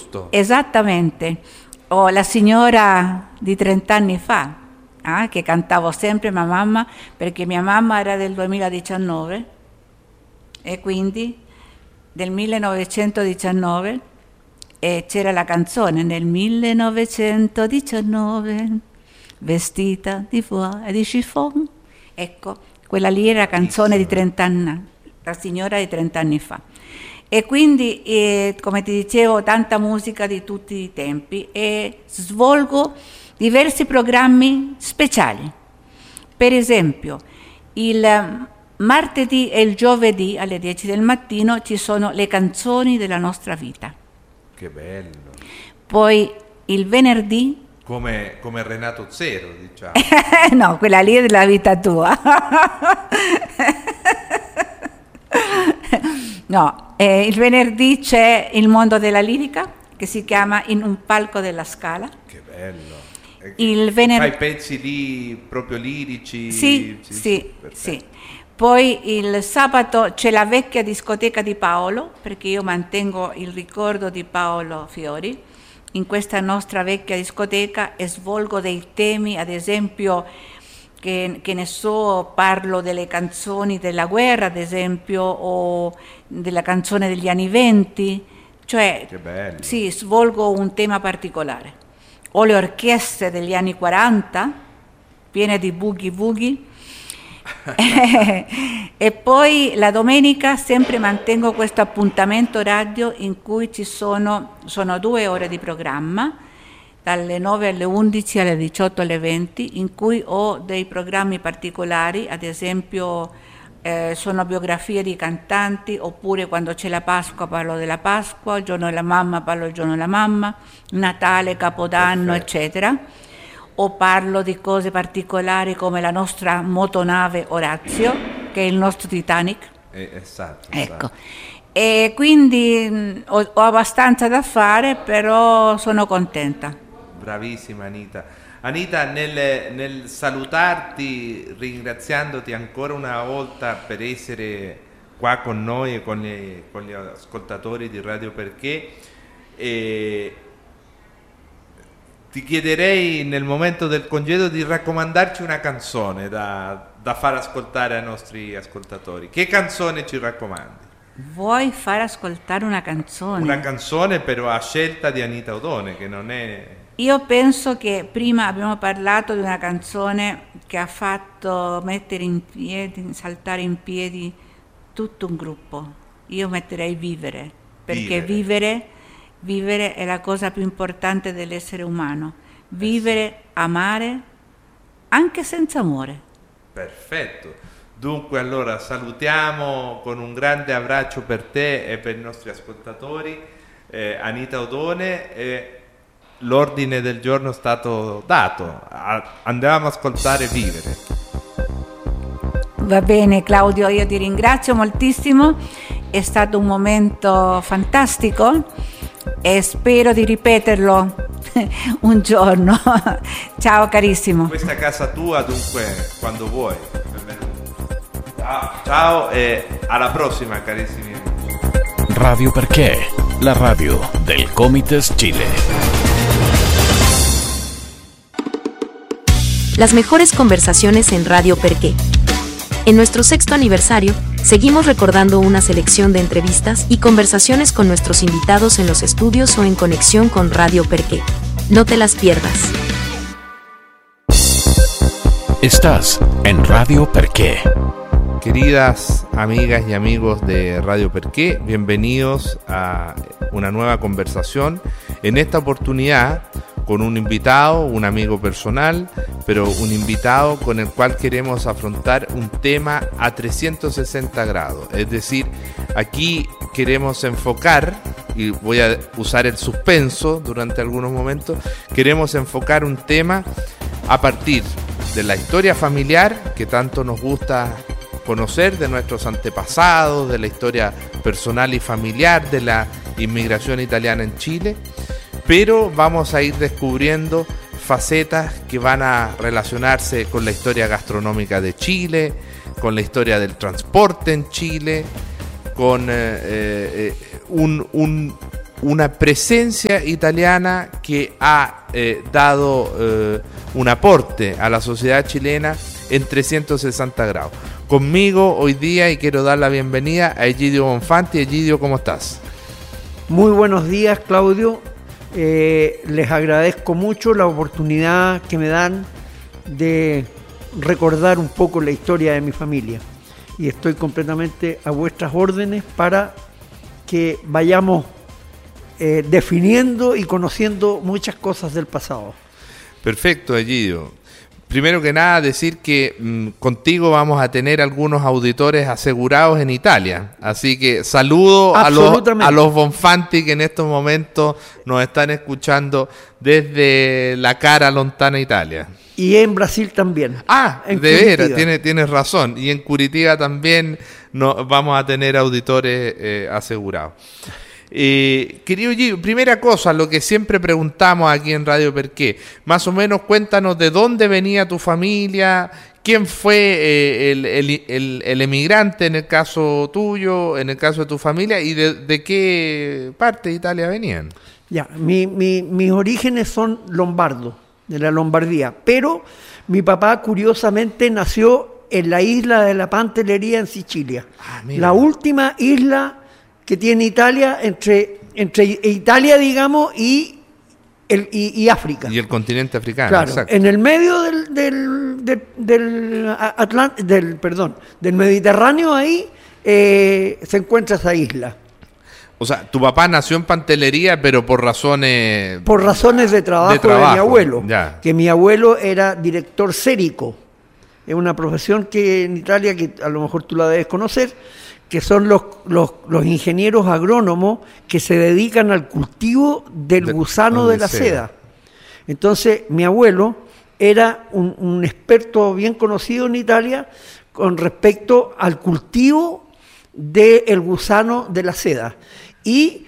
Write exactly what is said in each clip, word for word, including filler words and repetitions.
giusto? Esattamente. O La signora di trent'anni fa, eh, che cantavo sempre mia mamma, perché mia mamma era del duemiladiciannove e quindi del millenovecentodiciannove, e c'era la canzone nel millenovecentodiciannove, vestita di foie e di chiffon. Ecco, quella lì era la canzone di trent'anni, la signora di trent'anni fa. E quindi, eh, come ti dicevo, tanta musica di tutti i tempi, e svolgo diversi programmi speciali. Per esempio, il martedì e il giovedì alle dieci del mattino ci sono le canzoni della nostra vita. Che bello. Poi il venerdì... Come, come Renato Zero, diciamo. No, quella lì è della vita tua. No, eh, il venerdì c'è il mondo della lirica, che si chiama In un palco della Scala. Che bello. Il vener... Fai pezzi lì proprio lirici? Sì, sì, sì, sì. Poi il sabato c'è la vecchia discoteca di Paolo, perché io mantengo il ricordo di Paolo Fiori in questa nostra vecchia discoteca, e svolgo dei temi, ad esempio, che, che ne so, parlo delle canzoni della guerra, ad esempio, o della canzone degli anni venti, cioè che bello. Sì, svolgo un tema particolare. O le orchestre degli anni quaranta, piene di boogie woogie. E poi la domenica sempre mantengo questo appuntamento radio in cui ci sono, sono due ore di programma, dalle nove alle undici, alle diciotto alle venti, in cui ho dei programmi particolari, ad esempio eh, sono biografie di cantanti, oppure quando c'è la Pasqua parlo della Pasqua, il giorno della mamma parlo del giorno della mamma, Natale, Capodanno, perfetto, eccetera. O parlo di cose particolari come la nostra motonave Orazio, che è il nostro Titanic. Eh, esatto, ecco. Esatto. E quindi mh, ho, ho abbastanza da fare, però sono contenta. Bravissima Anita. Anita, nel, nel salutarti, ringraziandoti ancora una volta per essere qua con noi e con gli, con gli ascoltatori di Radio Perché, e ti chiederei nel momento del congedo di raccomandarci una canzone da, da far ascoltare ai nostri ascoltatori. Che canzone ci raccomandi? Vuoi far ascoltare una canzone? Una canzone però a scelta di Anita Odone, che non è... Io penso che prima abbiamo parlato di una canzone che ha fatto mettere in piedi, saltare in piedi tutto un gruppo. Io metterei Vivere, perché vivere, vivere Vivere è la cosa più importante dell'essere umano. Vivere, amare, anche senza amore. Perfetto. Dunque allora salutiamo con un grande abbraccio per te e per i nostri ascoltatori eh, Anita Odone. E l'ordine del giorno è stato dato. Andiamo ad ascoltare Vivere. Va bene Claudio, io ti ringrazio moltissimo. È stato un momento fantastico e spero di ripeterlo un giorno. Ciao carissimo. Questa è casa tua, dunque quando vuoi. Ciao, ciao e alla prossima carissimi. Radio Perché, la radio del Comites Chile. Las mejores conversaciones en Radio Perché. En nuestro sexto aniversario, seguimos recordando una selección de entrevistas y conversaciones con nuestros invitados en los estudios o en conexión con Radio Perché. No te las pierdas. Estás en Radio Perché. Queridas amigas y amigos de Radio Perché, bienvenidos a una nueva conversación. En esta oportunidad con un invitado, un amigo personal, pero un invitado con el cual queremos afrontar un tema a trescientos sesenta grados. Es decir, aquí queremos enfocar, y voy a usar el suspenso durante algunos momentos, queremos enfocar un tema a partir de la historia familiar que tanto nos gusta conocer, de nuestros antepasados, de la historia personal y familiar de la inmigración italiana en Chile, pero vamos a ir descubriendo facetas que van a relacionarse con la historia gastronómica de Chile, con la historia del transporte en Chile, con eh, eh, un, un una presencia italiana que ha eh, dado eh, un aporte a la sociedad chilena en trescientos sesenta grados. Conmigo hoy día, y quiero dar la bienvenida a Egidio Bonfanti. Egidio, ¿cómo estás? Muy buenos días, Claudio. Eh, les agradezco mucho la oportunidad que me dan de recordar un poco la historia de mi familia. Y estoy completamente a vuestras órdenes para que vayamos eh, definiendo y conociendo muchas cosas del pasado. Perfecto, Egidio. Primero que nada, decir que mmm, contigo vamos a tener algunos auditores asegurados en Italia. Así que saludo a los, a los Bonfanti que en estos momentos nos están escuchando desde la cara lontana Italia. Y en Brasil también. Ah, de veras, tienes, tienes razón. Y en Curitiba también no, vamos a tener auditores eh, asegurados. Eh, querido Gio, primera cosa, lo que siempre preguntamos aquí en Radio Perqué, más o menos cuéntanos de dónde venía tu familia, quién fue eh, el, el, el, el emigrante en el caso tuyo, en el caso de tu familia, y de, de qué parte de Italia venían. Ya, mi, mi, mis orígenes son lombardos, de la Lombardía, pero mi papá curiosamente nació en la isla de la Pantelleria en Sicilia, ah, la última isla que tiene Italia entre, entre Italia, digamos, y, el, y, y África. Y el continente africano, claro, exacto. En el medio del, del, del, del, Atlant del, perdón, del Mediterráneo, ahí eh, se encuentra esa isla. O sea, tu papá nació en Pantelleria, pero por razones... Por razones de trabajo de, trabajo, de mi abuelo. Ya. Que mi abuelo era director sérico. Es una profesión que en Italia, que a lo mejor tú la debes conocer, que son los, los, los ingenieros agrónomos que se dedican al cultivo del de, gusano de la seda. seda. Entonces, mi abuelo era un, un experto bien conocido en Italia con respecto al cultivo del gusano de la seda. Y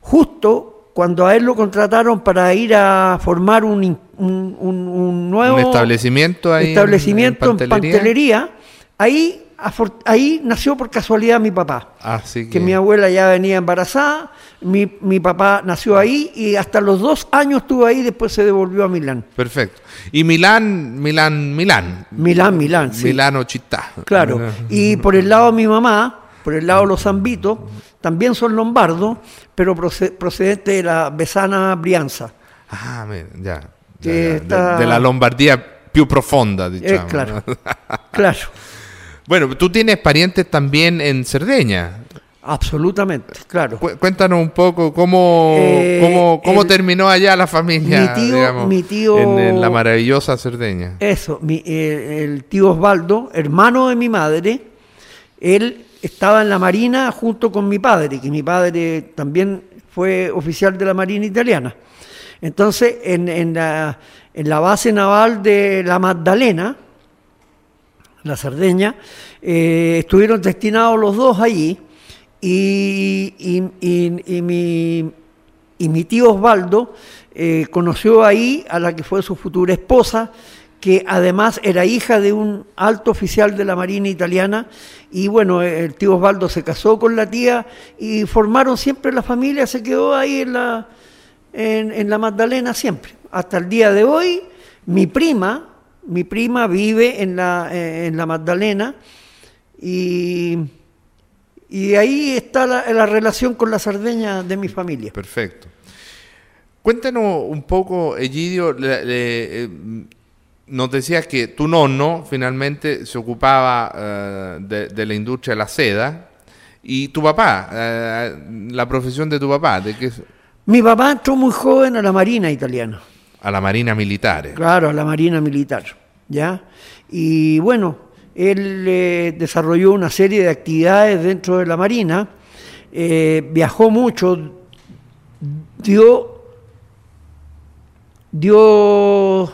justo cuando a él lo contrataron para ir a formar un, un, un, un nuevo un establecimiento, ahí establecimiento en, en, Pantelleria. en Pantelleria, ahí... Ahí nació por casualidad mi papá, Así que... que mi abuela ya venía embarazada, mi, mi papá nació ahí y hasta los dos años estuvo ahí, después se devolvió a Milán. Perfecto. Y Milán, Milán, Milán. Milán, Milán, sí. Milano Città. Claro. Y por el lado de mi mamá, por el lado de los Zambitos, también son lombardos, pero procedentes de la Besana Brianza. Ah, ya. Que ya, ya. Está... De, de la Lombardía più profonda, diciamo. Eh, claro, claro. Bueno, tú tienes parientes también en Cerdeña. Absolutamente, claro. Cu cuéntanos un poco cómo, eh, cómo, cómo el, terminó allá la familia, mi tío, digamos, mi tío, en, en la maravillosa Cerdeña. Eso, mi, eh, el tío Osvaldo, hermano de mi madre, él estaba en la Marina junto con mi padre, que mi padre también fue oficial de la Marina italiana. Entonces, en, en, la, en la base naval de la Magdalena, la Cerdeña, eh, estuvieron destinados los dos allí y, y, y, y, mi, y mi tío Osvaldo eh, conoció ahí a la que fue su futura esposa, que además era hija de un alto oficial de la Marina italiana, y bueno, el tío Osvaldo se casó con la tía y formaron siempre la familia, se quedó ahí en la, en, en la Magdalena siempre. Hasta el día de hoy, mi prima, Mi prima vive en la, eh, en la Magdalena y, y ahí está la, la relación con la Cerdeña de mi familia. Perfecto. Cuéntanos un poco, Egidio, le, le, eh, nos decías que tu nonno finalmente se ocupaba uh, de, de la industria de la seda, y tu papá, uh, la profesión de tu papá, ¿de qué? Mi papá entró muy joven a la Marina italiana. A la Marina Militar. Claro, a la Marina Militar, ¿ya? Y bueno, él eh, desarrolló una serie de actividades dentro de la Marina, eh, viajó mucho, dio, dio,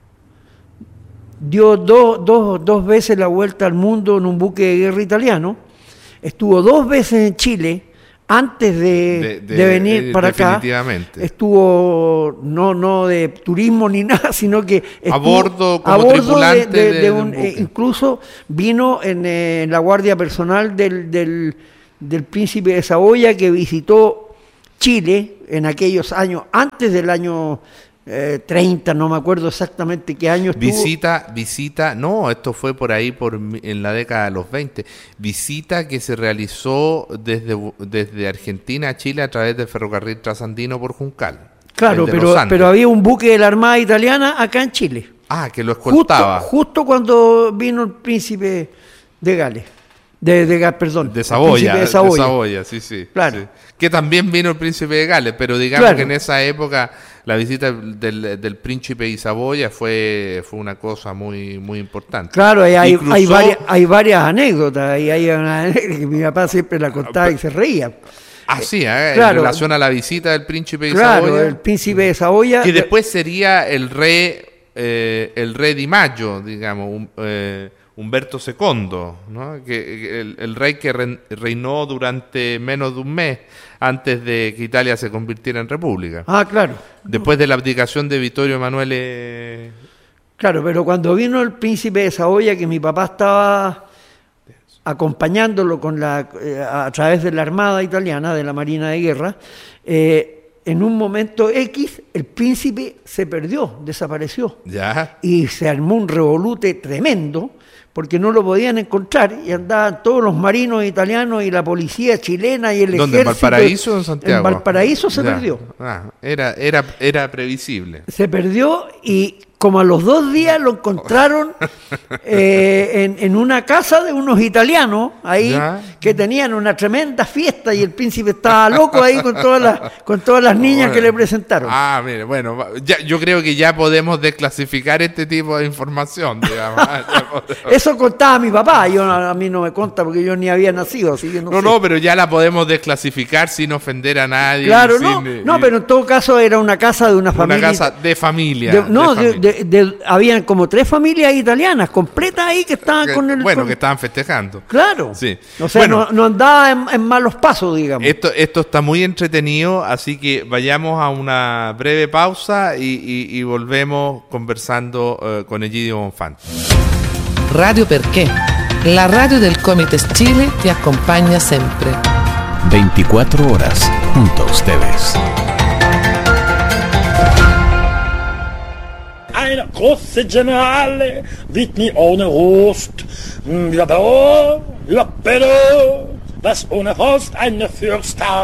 dio do, do, dos veces la vuelta al mundo en un buque de guerra italiano, estuvo dos veces en Chile, antes de, de, de, de venir de, para acá, estuvo no no de turismo ni nada, sino que estuvo a bordo como a bordo tripulante de, de, de, de un, buque. Eh, incluso vino en, eh, en la guardia personal del, del, del príncipe de Saboya, que visitó Chile en aquellos años, antes del año eh, treinta, no me acuerdo exactamente qué año estuvo. Visita, visita, no, esto fue por ahí por en la década de los veinte, visita que se realizó desde, desde Argentina a Chile a través del ferrocarril trasandino por Juncal. Claro, pero, pero había un buque de la Armada Italiana acá en Chile. Ah, que lo escoltaba. Justo, justo cuando vino el príncipe de Gales. De, de perdón. De Saboya. De Saboya. De Saboya, sí, sí. Claro. Sí. Que también vino el príncipe de Gales, pero digamos claro. que en esa época la visita del, del príncipe de Saboya fue, fue una cosa muy, muy importante. Claro, hay, hay, cruzó... hay, varias, hay varias anécdotas, y hay una anécdota que mi papá siempre la contaba y se reía. Ah, sí, ¿eh? Claro. En relación a la visita del príncipe de claro, Saboya. el príncipe de Saboya. Que después sería el rey, eh, el rey Di Maggio, digamos, un, eh, Humberto segundo, ¿no? Que, el, el rey que re, reinó durante menos de un mes antes de que Italia se convirtiera en república. Ah, claro. Después de la abdicación de Vittorio Emanuele. Claro, pero cuando vino el príncipe de Saboya, que mi papá estaba acompañándolo con la, eh, a través de la Armada Italiana, de la Marina de Guerra, eh, en un momento X el príncipe se perdió, desapareció. Ya. Y se armó un revolute tremendo, porque no lo podían encontrar, y andaban todos los marinos italianos y la policía chilena y el ¿Dónde, ejército. ¿En Valparaíso o en Santiago? En Valparaíso se ya. perdió. Ah, era, era, era previsible. Se perdió y como a los dos días lo encontraron eh, en, en una casa de unos italianos ahí ¿Ya? que tenían una tremenda fiesta y el príncipe estaba loco ahí con todas las, con todas las niñas bueno. que le presentaron. Ah, mire, bueno, ya, yo creo que ya podemos desclasificar este tipo de información, digamos. Eso contaba mi papá, yo a mí no me conta porque yo ni había nacido, así que no No, sé. no, pero ya la podemos desclasificar sin ofender a nadie. Claro, sin, no, eh, no, pero en todo caso era una casa de una familia. Una casa de familia. De, no, de de, de, de, habían como tres familias italianas completas ahí que estaban que, con el... Bueno, con... que estaban festejando. Claro. Sí. O sea, bueno, no, no andaba en, en malos pasos, digamos. Esto, esto está muy entretenido, así que vayamos a una breve pausa y, y, y volvemos conversando uh, con Egidio Bonfante. Radio Perché, la radio del Comites Chile te acompaña siempre. veinticuatro horas junto a ustedes. Eine große Generale wird mir ohne Rost, über Bauer, über Pedro, was ohne Rost eine Fürst